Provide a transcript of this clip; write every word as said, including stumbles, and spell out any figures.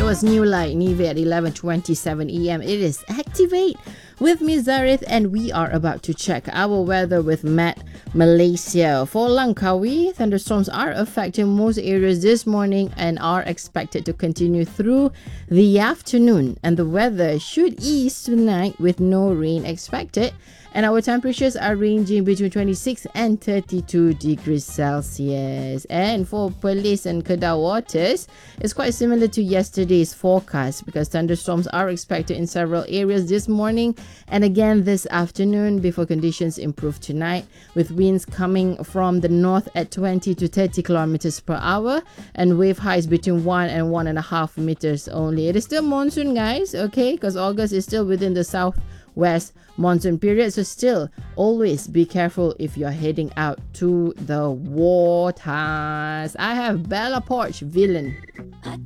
was New Light Neve at eleven twenty-seven a m. It is Activate with me, Zarith, and we are about to check our weather with Met Malaysia. For Langkawi, thunderstorms are affecting most areas this morning and are expected to continue through the afternoon. And the weather should ease tonight with no rain expected. And our temperatures are ranging between twenty-six and thirty-two degrees Celsius. And for Perlis and Kedah waters, it's quite similar to yesterday's forecast because thunderstorms are expected in several areas this morning and again this afternoon before conditions improve tonight, with winds coming from the north at twenty to thirty kilometers per hour and wave heights between one and one and a half meters only. It is still monsoon, guys, okay, because August is still within the south west monsoon period, so still always be careful if you're heading out to the waters. I have Bella Porch Villain.